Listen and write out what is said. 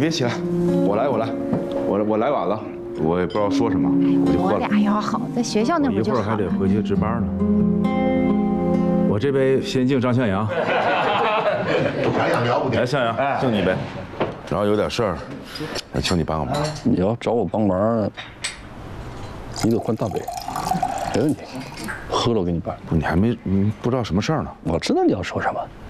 别起来，我来，我来晚了，我也不知道说什么，我就喝了。 我俩要好，在学校那会儿就好。 一会儿还得回去值班呢。我这杯先敬张向阳。 洋洋了不得。 来，向阳，敬你一杯。然后有点事儿，请你帮个忙。 你要找我帮忙，你得换大杯，没问题。喝了我给你办。 你还没，不知道什么事儿呢？ 我知道你要说什么。